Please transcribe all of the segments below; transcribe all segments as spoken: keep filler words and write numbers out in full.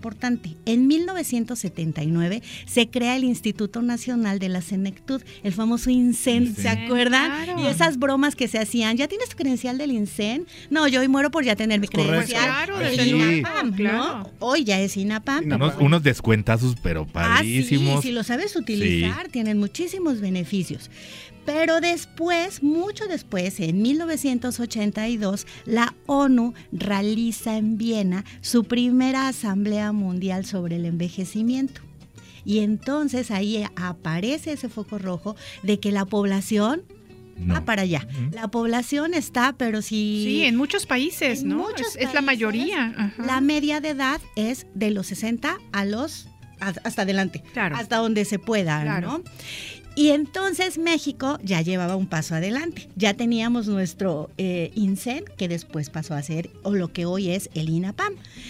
importante. En mil novecientos setenta y nueve se crea el Instituto Nacional de la Senectud, el famoso INSEN, sí. ¿Se acuerdan? Claro. Y esas bromas que se hacían, ¿ya tienes tu credencial del INSEN? No, yo hoy muero por ya tener mi credencial. Claro, el sí. INAPAM, claro. ¿no? Hoy ya es INAPAM. Unos, unos descuentazos, pero padrísimos. Ah, sí, si lo sabes utilizar, sí. Tienen muchísimos beneficios. Pero después, mucho después, en mil novecientos ochenta y dos, la ONU realiza en Viena su primera Asamblea Mundial sobre el Envejecimiento. Y entonces ahí aparece ese foco rojo de que la población no. va para allá. Uh-huh. La población está, pero si... Sí, en muchos países, en ¿no? Muchos es, países, es la mayoría. Ajá. La media de edad es de los sesenta a los... hasta adelante, claro. Hasta donde se pueda, claro. ¿no? Y entonces México ya llevaba un paso adelante. Ya teníamos nuestro eh, INSEN, que después pasó a ser, o lo que hoy es el INAPAM.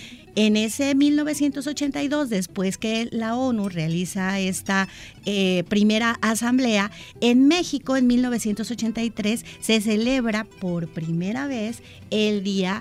En ese mil novecientos ochenta y dos, después que la ONU realiza esta eh, primera asamblea, en México en mil novecientos ochenta y tres se celebra por primera vez el Día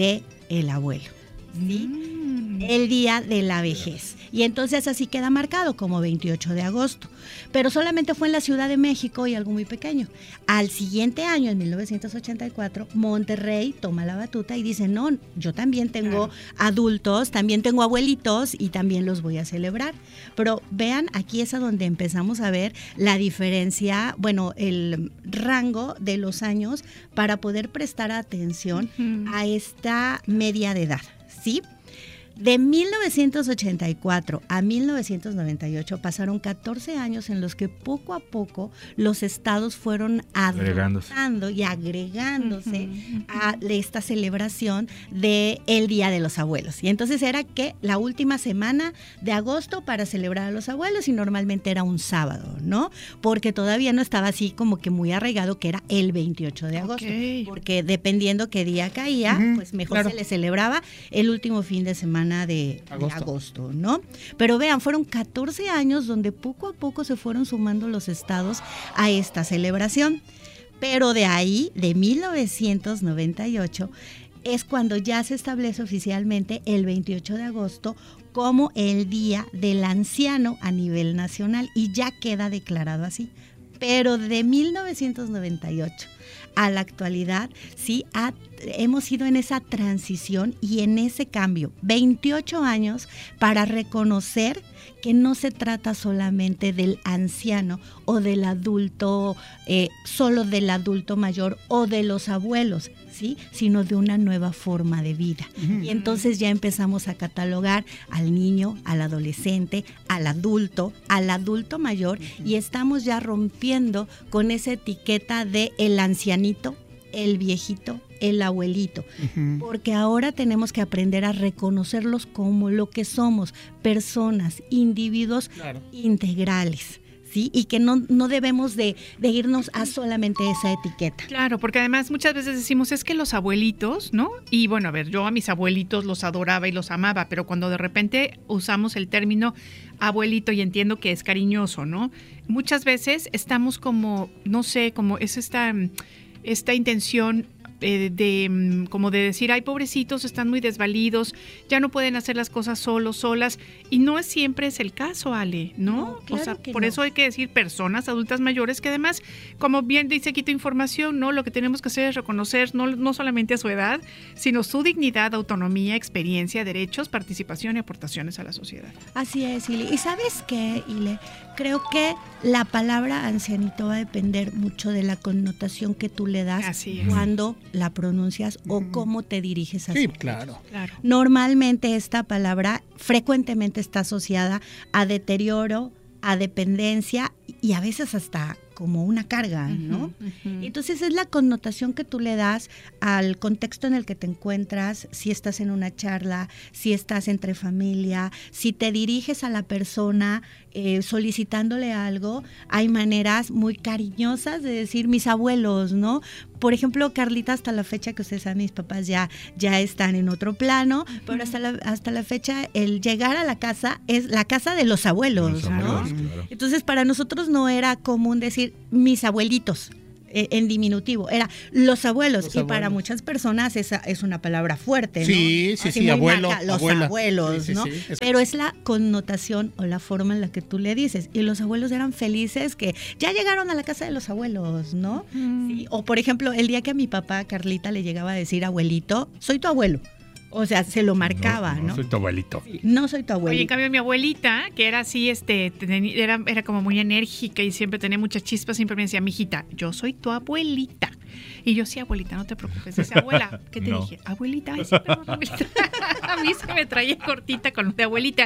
del Abuelo, ¿sí? Mm. El Día de la Vejez. Y entonces así queda marcado como veintiocho de agosto. Pero solamente fue en la Ciudad de México y algo muy pequeño. Al siguiente año, en mil novecientos ochenta y cuatro, Monterrey toma la batuta y dice, no, yo también tengo claro. adultos, también tengo abuelitos y también los voy a celebrar. Pero vean, aquí es a donde empezamos a ver la diferencia, bueno, el rango de los años para poder prestar atención uh-huh. a esta media de edad, ¿sí? De mil novecientos ochenta y cuatro a mil novecientos noventa y ocho pasaron catorce años en los que poco a poco los estados fueron adoptando y agregándose uh-huh, uh-huh. a esta celebración del Día de los Abuelos. Y entonces era que la última semana de agosto para celebrar a los abuelos y normalmente era un sábado, ¿no? Porque todavía no estaba así como que muy arraigado que era el veintiocho de agosto. Okay. Porque dependiendo qué día caía, uh-huh, pues mejor claro. se le celebraba el último fin de semana De agosto. de agosto, ¿no? Pero vean, fueron catorce años donde poco a poco se fueron sumando los estados a esta celebración. Pero de ahí, de mil novecientos noventa y ocho, es cuando ya se establece oficialmente el veintiocho de agosto como el Día del Anciano a nivel nacional y ya queda declarado así. Pero de mil novecientos noventa y ocho a la actualidad, sí, ha, hemos ido en esa transición y en ese cambio, veintiocho años para reconocer que no se trata solamente del anciano o del adulto, eh, solo del adulto mayor o de los abuelos, ¿sí? Sino de una nueva forma de vida. Uh-huh. Y entonces ya empezamos a catalogar al niño, al adolescente, al adulto, al adulto mayor, uh-huh. y estamos ya rompiendo con esa etiqueta de el ancianito, el viejito, el abuelito, uh-huh. porque ahora tenemos que aprender a reconocerlos como lo que somos, personas, individuos claro. integrales. ¿Sí? Y que no, no debemos de, de irnos a solamente esa etiqueta. Claro, porque además muchas veces decimos, es que los abuelitos, ¿no? Y bueno, a ver, yo a mis abuelitos los adoraba y los amaba, pero cuando de repente usamos el término abuelito y entiendo que es cariñoso, ¿no? Muchas veces estamos como, no sé, como es esta, esta intención eh, de como de decir, ay, pobrecitos, están muy desvalidos, ya no pueden hacer las cosas solos, solas, y no es, siempre es el caso, Ale, ¿no? No, claro, o sea, que por no. eso hay que decir personas adultas mayores que además, como bien dice aquí tu información, ¿no? Lo que tenemos que hacer es reconocer no, no solamente a su edad, sino su dignidad, autonomía, experiencia, derechos, participación y aportaciones a la sociedad. Así es, Ile. ¿Y sabes qué, Ile? Creo que la palabra ancianito va a depender mucho de la connotación que tú le das cuando la pronuncias uh-huh. o cómo te diriges a sí, ellos. claro. claro. Normalmente esta palabra frecuentemente está asociada a deterioro, a dependencia y a veces hasta como una carga, ¿no? Uh-huh, uh-huh. Entonces es la connotación que tú le das al contexto en el que te encuentras, si estás en una charla, si estás entre familia, si te diriges a la persona eh, solicitándole algo, hay maneras muy cariñosas de decir mis abuelos, ¿no? Por ejemplo, Carlita, hasta la fecha que ustedes saben, mis papás ya, ya están en otro plano, uh-huh. pero hasta la, hasta la fecha el llegar a la casa es la casa de los abuelos, los ¿no? Abuelos, claro. Entonces para nosotros no era común decir mis abuelitos. en diminutivo, era los abuelos, los y abuelos. Para muchas personas esa es una palabra fuerte, sí, ¿no? Sí, Así sí, abuelo, marca, los abuela. abuelos, sí, sí, ¿no? Sí, es Pero es la connotación o la forma en la que tú le dices, y los abuelos eran felices que ya llegaron a la casa de los abuelos, ¿no? Mm. Sí, o por ejemplo, el día que a mi papá, Carlita, le llegaba a decir abuelito, soy tu abuelo. O sea, se lo marcaba, ¿no? No, no soy tu abuelito. Sí, no soy tu abuelito. Oye, en cambio, mi abuelita, que era así, este, era, era como muy enérgica y siempre tenía muchas chispas, siempre me decía, mijita, yo soy tu abuelita. Y yo, sí, abuelita, no te preocupes. Dice, abuela, ¿qué te no. dije? Abuelita, ay, sí, perdón, abuelita. A mí se me traía cortita con lo de abuelita.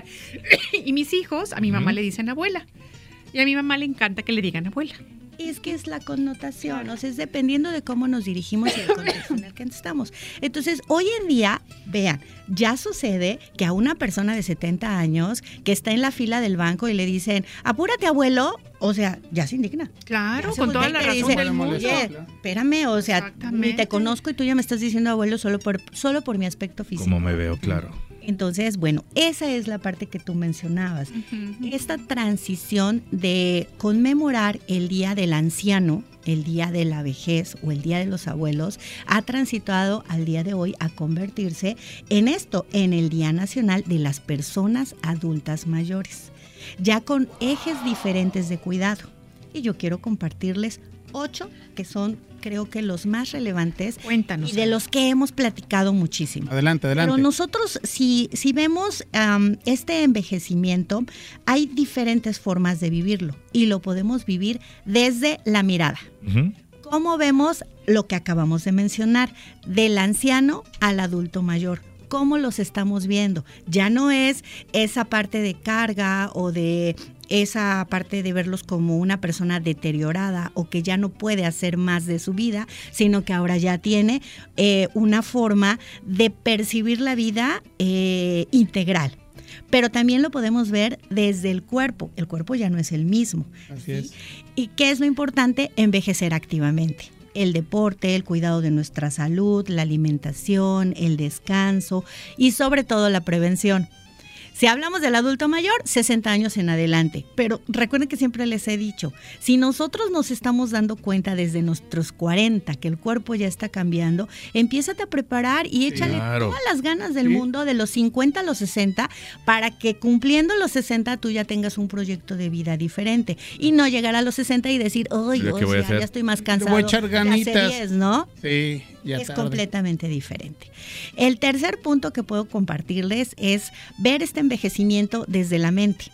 Y mis hijos, a mi mamá uh-huh. le dicen abuela. Y a mi mamá le encanta que le digan abuela. Es que es la connotación, o sea, es dependiendo de cómo nos dirigimos y el contexto en el que estamos. Entonces, hoy en día, vean, ya sucede que a una persona de setenta años que está en la fila del banco y le dicen, apúrate, abuelo, o sea, ya se indigna. Claro, con toda la razón dice, del mundo. Oye, espérame, o sea, ni te conozco y tú ya me estás diciendo abuelo solo por, solo por mi aspecto físico. Como me veo, claro. Entonces, bueno, esa es la parte que tú mencionabas. Uh-huh. Esta transición de conmemorar el Día del Anciano, el Día de la Vejez o el Día de los Abuelos, ha transitado al día de hoy a convertirse en esto, en el Día Nacional de las Personas Adultas Mayores, ya con ejes diferentes de cuidado. Y yo quiero compartirles ocho que son, creo que los más relevantes. Cuéntanos. Y de los que hemos platicado muchísimo. Adelante, adelante. Pero nosotros, si, si vemos um, este envejecimiento, hay diferentes formas de vivirlo y lo podemos vivir desde la mirada. Uh-huh. ¿Cómo vemos lo que acabamos de mencionar? Del anciano al adulto mayor. ¿Cómo los estamos viendo? Ya no es esa parte de carga o de esa parte de verlos como una persona deteriorada o que ya no puede hacer más de su vida, sino que ahora ya tiene eh, una forma de percibir la vida eh, integral. Pero también lo podemos ver desde el cuerpo. El cuerpo ya no es el mismo. Así ¿sí? es. ¿Y qué es lo importante? Envejecer activamente. El deporte, el cuidado de nuestra salud, la alimentación, el descanso y sobre todo la prevención. Si hablamos del adulto mayor, sesenta años en adelante, pero recuerden que siempre les he dicho, si nosotros nos estamos dando cuenta desde nuestros cuarenta que el cuerpo ya está cambiando, empiézate a preparar y échale claro. todas las ganas del ¿Sí? mundo de los cincuenta a los sesenta para que cumpliendo los sesenta tú ya tengas un proyecto de vida diferente y no llegar a los sesenta y decir, ay, o sea, ya estoy más cansado, voy a echar ganitas. Ya hace diez, ¿no? Sí. Ya es tarde. completamente diferente. El tercer punto que puedo compartirles es ver este envejecimiento desde la mente.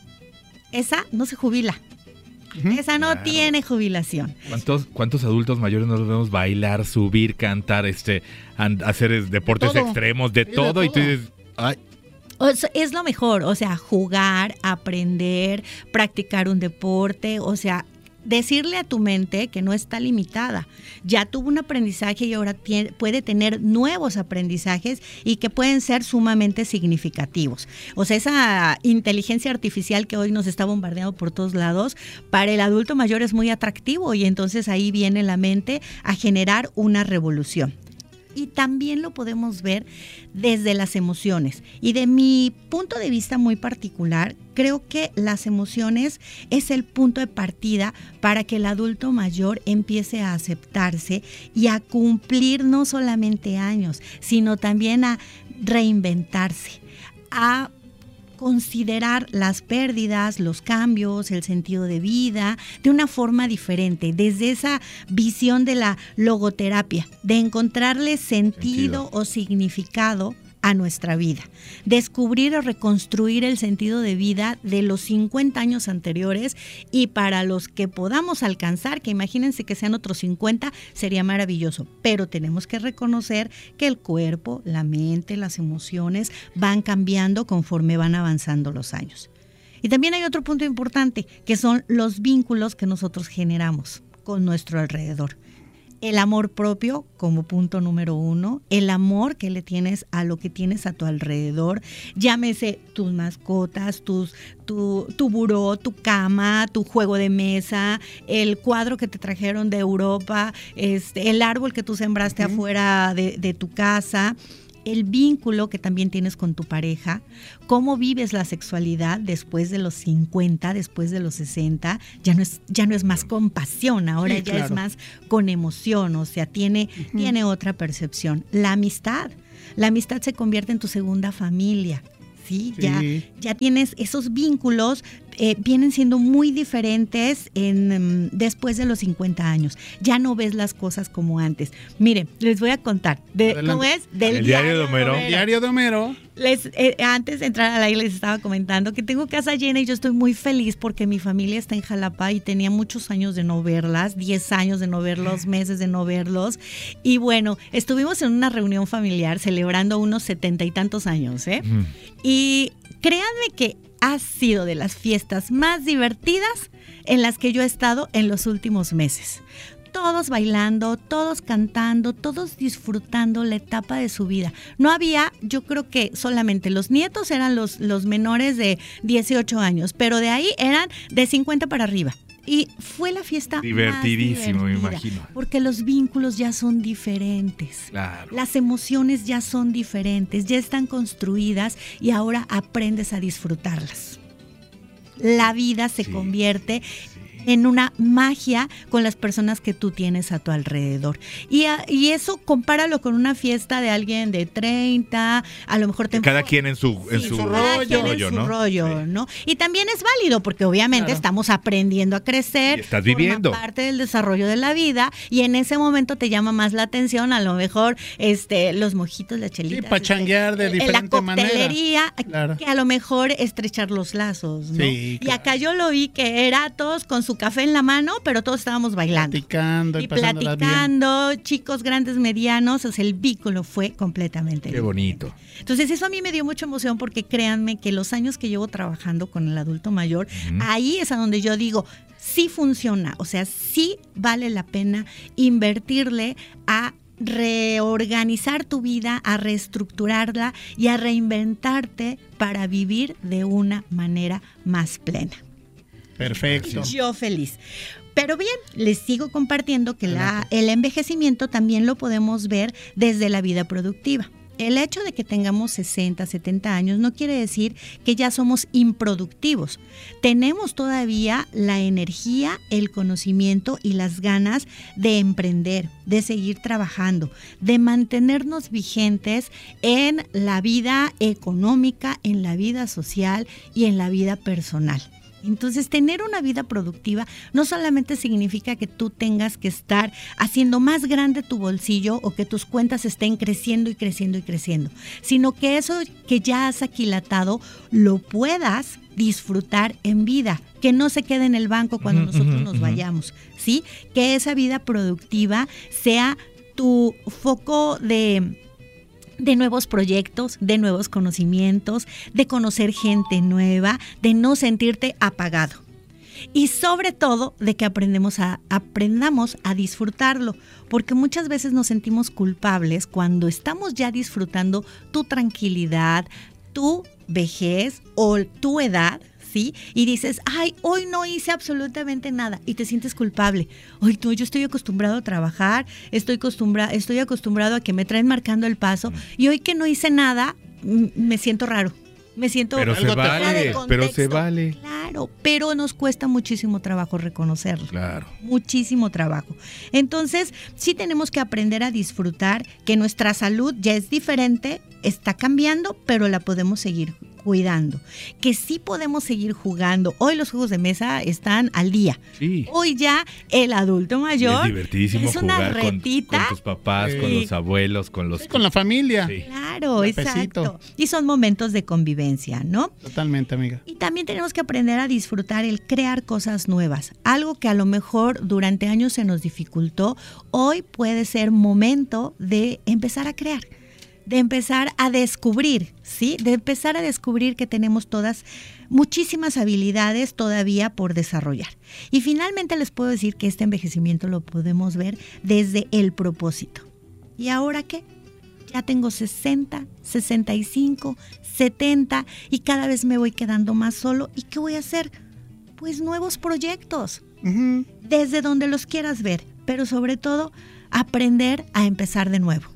Esa no se jubila. Uh-huh. Esa no claro. tiene jubilación. ¿Cuántos, ¿Cuántos adultos mayores nos vemos bailar, subir, cantar, este, and, hacer deportes todo. extremos, de todo, todo? Y tú dices, ay. Es lo mejor, o sea, jugar, aprender, practicar un deporte, o sea, decirle a tu mente que no está limitada. Ya tuvo un aprendizaje y ahora tiene, puede tener nuevos aprendizajes y que pueden ser sumamente significativos. O sea, esa inteligencia artificial que hoy nos está bombardeando por todos lados, para el adulto mayor es muy atractivo y entonces ahí viene la mente a generar una revolución. Y también lo podemos ver desde las emociones. Y de mi punto de vista muy particular, creo que las emociones es el punto de partida para que el adulto mayor empiece a aceptarse y a cumplir no solamente años, sino también a reinventarse, a considerar las pérdidas, los cambios, el sentido de vida de una forma diferente, desde esa visión de la logoterapia, de encontrarle sentido, sentido. o significado a nuestra vida, descubrir o reconstruir el sentido de vida de los cincuenta años anteriores y para los que podamos alcanzar, que imagínense que sean otros cincuenta, sería maravilloso, pero tenemos que reconocer que el cuerpo, la mente, las emociones van cambiando conforme van avanzando los años. Y también hay otro punto importante, que son los vínculos que nosotros generamos con nuestro alrededor. El amor propio como punto número uno, el amor que le tienes a lo que tienes a tu alrededor, llámese tus mascotas, tus, tu, tu buró, tu cama, tu juego de mesa, el cuadro que te trajeron de Europa, este, el árbol que tú sembraste uh-huh. afuera de, de tu casa. el vínculo que también tienes con tu pareja, cómo vives la sexualidad después de los cincuenta, después de los sesenta, ya no es, ya no es más con pasión, ahora sí, ya claro. es más con emoción, o sea, tiene, uh-huh. tiene otra percepción. La amistad, la amistad se convierte en tu segunda familia. Sí, sí. Ya, ya tienes esos vínculos, eh, vienen siendo muy diferentes en, um, después de los cincuenta años. Ya no ves las cosas como antes. Miren, les voy a contar. De, ¿Cómo es? Del El diario, diario de Homero. El diario de Homero. Les, eh, antes de entrar al aire les estaba comentando que tengo casa llena y yo estoy muy feliz porque mi familia está en Jalapa y tenía muchos años de no verlas, diez años de no verlos, meses de no verlos. Y bueno, estuvimos en una reunión familiar celebrando unos setenta y tantos años, ¿eh? Mm. Y créanme que ha sido de las fiestas más divertidas en las que yo he estado en los últimos meses. Todos bailando, todos cantando, todos disfrutando la etapa de su vida. No había, yo creo que solamente los nietos eran los, los menores de dieciocho años, pero de ahí eran de cincuenta para arriba. Y fue la fiesta divertidísimo, más divertida, me imagino. Porque los vínculos ya son diferentes. Claro. Las emociones ya son diferentes, ya están construidas y ahora aprendes a disfrutarlas. La vida se sí, convierte sí. en una magia con las personas que tú tienes a tu alrededor. Y, a, y eso compáralo con una fiesta de alguien de treinta, a lo mejor... Te cada enfo- quien en su, en sí, su rollo, rollo, en su ¿no? rollo, sí. ¿no? Y también es válido porque obviamente claro. estamos aprendiendo a crecer. Y estás viviendo. Forma parte del desarrollo de la vida y en ese momento te llama más la atención a lo mejor este los mojitos, las chelitas. Sí, pachanguear este, de diferente manera. La coctelería, claro. que a lo mejor estrechar los lazos, ¿no? Sí, claro. Y acá yo lo vi que era todos con su café en la mano, pero todos estábamos bailando. Platicando y, y platicando, bien. Chicos grandes, medianos, o sea, el vínculo fue completamente Qué diferente. bonito. Entonces eso a mí me dio mucha emoción porque créanme que los años que llevo trabajando con el adulto mayor, uh-huh. ahí es a donde yo digo, sí funciona, o sea, sí vale la pena invertirle a reorganizar tu vida, a reestructurarla y a reinventarte para vivir de una manera más plena. Perfecto. Yo feliz. Pero bien, les sigo compartiendo que la, el envejecimiento también lo podemos ver desde la vida productiva. El hecho de que tengamos sesenta, setenta años no quiere decir que ya somos improductivos. Tenemos todavía la energía, el conocimiento y las ganas de emprender, de seguir trabajando, de mantenernos vigentes en la vida económica, en la vida social y en la vida personal. Entonces, tener una vida productiva no solamente significa que tú tengas que estar haciendo más grande tu bolsillo o que tus cuentas estén creciendo y creciendo y creciendo, sino que eso que ya has aquilatado lo puedas disfrutar en vida, que no se quede en el banco cuando nosotros nos vayamos, ¿sí? Que esa vida productiva sea tu foco de... de nuevos proyectos, de nuevos conocimientos, de conocer gente nueva, de no sentirte apagado. Y sobre todo, de que aprendemos a, aprendamos a disfrutarlo, porque muchas veces nos sentimos culpables cuando estamos ya disfrutando tu tranquilidad, tu vejez o tu edad, ¿sí? Y dices, ay, hoy no hice absolutamente nada y te sientes culpable. Ay, no, yo estoy acostumbrado a trabajar, estoy, acostumbra, estoy acostumbrado a que me traen marcando el paso y hoy que no hice nada, m- me siento raro. Me siento pero se vale, pero se vale. Claro, pero nos cuesta muchísimo trabajo reconocerlo. Claro. Muchísimo trabajo. Entonces, sí tenemos que aprender a disfrutar que nuestra salud ya es diferente, está cambiando, pero la podemos seguir cuidando, que sí podemos seguir jugando. Hoy los juegos de mesa están al día. Sí. Hoy ya el adulto mayor es divertidísimo es una jugar retita. Con, con tus papás, sí. con los abuelos, con los... Sí, con la familia. Sí. Claro, exacto. Y son momentos de convivencia, ¿no? Totalmente, amiga. Y también tenemos que aprender a disfrutar el crear cosas nuevas. Algo que a lo mejor durante años se nos dificultó, hoy puede ser momento de empezar a crear. De empezar a descubrir, ¿sí? De empezar a descubrir que tenemos todas muchísimas habilidades todavía por desarrollar. Y finalmente les puedo decir que este envejecimiento lo podemos ver desde el propósito. ¿Y ahora qué? Ya tengo sesenta, sesenta y cinco, setenta y cada vez me voy quedando más solo. ¿Y qué voy a hacer? Pues nuevos proyectos, uh-huh. desde donde los quieras ver, pero sobre todo aprender a empezar de nuevo.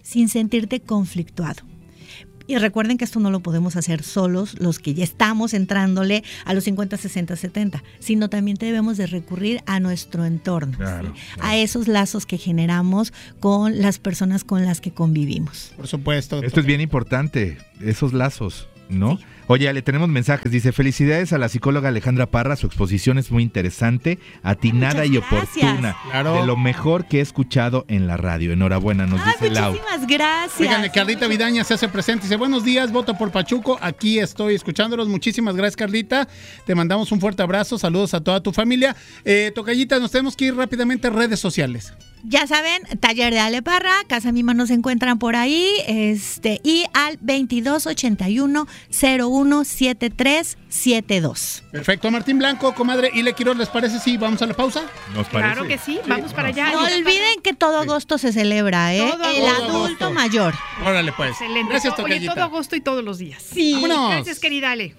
sin sentirte conflictuado. Y recuerden que esto no lo podemos hacer solos los que ya estamos entrándole a los cincuenta, sesenta, setenta, sino también debemos de recurrir a nuestro entorno, claro, ¿sí? claro. A esos lazos que generamos con las personas con las que convivimos. Por supuesto. Doctor. Esto es bien importante, esos lazos, ¿no? Sí. Oye, Ale, tenemos mensajes. Dice, felicidades a la psicóloga Alejandra Parra, su exposición es muy interesante, atinada Muchas y gracias. oportuna. Claro. De lo mejor que he escuchado en la radio. Enhorabuena, nos Ay, dice Lau. muchísimas gracias. Oigan, Carlita Vidaña se hace presente. Dice, buenos días, voto por Pachuco. Aquí estoy escuchándolos. Muchísimas gracias, Carlita. Te mandamos un fuerte abrazo. Saludos a toda tu familia. Eh, Tocayita, nos tenemos que ir rápidamente a redes sociales. Ya saben, Taller de Ale Parra, Casa Mima nos encuentran por ahí, este, y al veintidós ochenta y uno cero uno setenta y tres setenta y dos. Perfecto, Martín Blanco, comadre Ile Quiroz, ¿les parece si vamos a la pausa? ¿Nos parece? Claro que sí, vamos para allá. No olviden que todo agosto se celebra, ¿eh? Todo El agosto. adulto mayor. Órale, pues. Excelente. Gracias, Oye, Tocayita. todo agosto y todos los días. Sí. Vámonos. Gracias, querida Ale.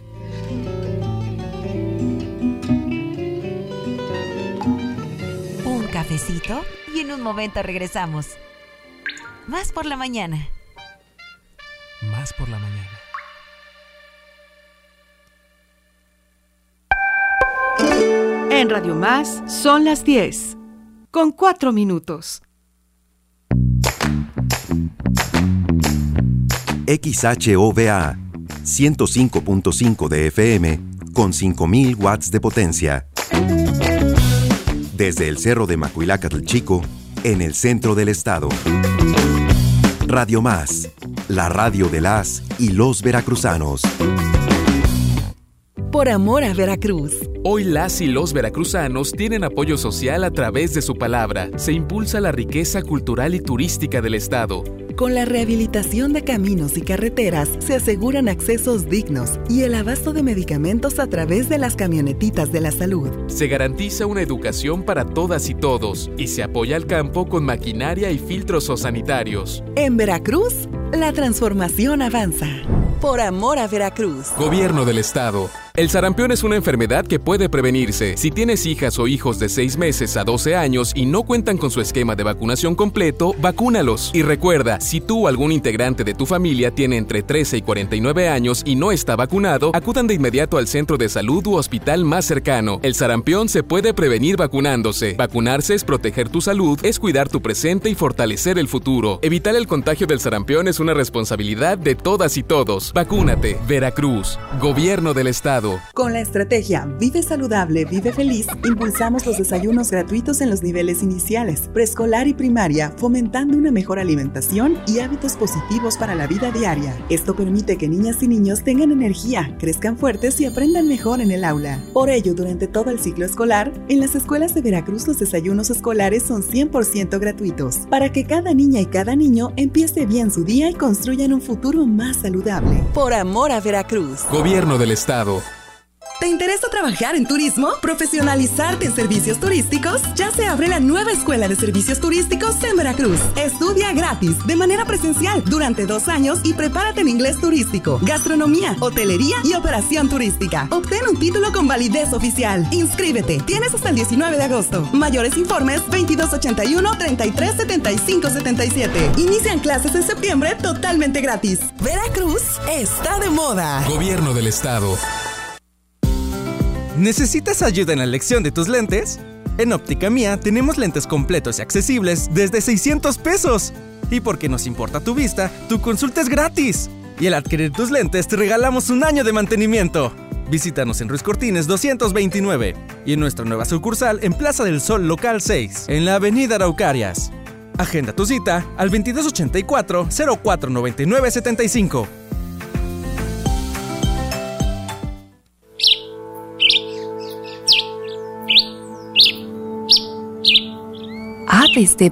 Un cafecito y en un momento regresamos. Más por la mañana. Más por la mañana. En Radio Más son las diez, con cuatro minutos. X H O V A, ciento cinco punto cinco de F M, con cinco mil watts de potencia. Desde el Cerro de Macuilácatl Chico, en el centro del estado. Radio Más, la radio de las y los veracruzanos. Por amor a Veracruz. Hoy las y los veracruzanos tienen apoyo social a través de su palabra. Se impulsa la riqueza cultural y turística del estado. Con la rehabilitación de caminos y carreteras se aseguran accesos dignos y el abasto de medicamentos a través de las camionetitas de la salud. Se garantiza una educación para todas y todos y se apoya al campo con maquinaria y filtros sanitarios. En Veracruz, la transformación avanza. Por amor a Veracruz. Gobierno del estado. El sarampión es una enfermedad que puede prevenirse. Si tienes hijas o hijos de seis meses a doce años y no cuentan con su esquema de vacunación completo, vacúnalos. Y recuerda, si tú o algún integrante de tu familia tiene entre trece y cuarenta y nueve años y no está vacunado, acudan de inmediato al centro de salud u hospital más cercano. El sarampión se puede prevenir vacunándose. Vacunarse es proteger tu salud, es cuidar tu presente y fortalecer el futuro. Evitar el contagio del sarampión es una responsabilidad de todas y todos. Vacúnate. Veracruz. Gobierno del estado. Con la estrategia Vive Saludable, Vive Feliz, impulsamos los desayunos gratuitos en los niveles iniciales, preescolar y primaria, fomentando una mejor alimentación y hábitos positivos para la vida diaria. Esto permite que niñas y niños tengan energía, crezcan fuertes y aprendan mejor en el aula. Por ello, durante todo el ciclo escolar, en las escuelas de Veracruz los desayunos escolares son cien por ciento gratuitos, para que cada niña y cada niño empiece bien su día y construyan un futuro más saludable. Por amor a Veracruz. Gobierno del estado. ¿Te interesa trabajar en turismo? ¿Profesionalizarte en servicios turísticos? Ya se abre la nueva Escuela de Servicios Turísticos en Veracruz. Estudia gratis, de manera presencial, durante dos años y prepárate en inglés turístico, gastronomía, hotelería y operación turística. Obtén un título con validez oficial. Inscríbete. Tienes hasta el diecinueve de agosto. Mayores informes veintidós ochenta y uno treinta y tres setenta y cinco setenta y siete. Inician clases en septiembre totalmente gratis. Veracruz está de moda. Gobierno del estado. ¿Necesitas ayuda en la elección de tus lentes? En Óptica Mía tenemos lentes completos y accesibles desde seiscientos pesos. Y porque nos importa tu vista, tu consulta es gratis. Y al adquirir tus lentes te regalamos un año de mantenimiento. Visítanos en Ruiz Cortines doscientos veintinueve y en nuestra nueva sucursal en Plaza del Sol Local seis, en la Avenida Araucarias. Agenda tu cita al veintidós ochenta y cuatro cero cuatro noventa y nueve setenta y cinco. Aves de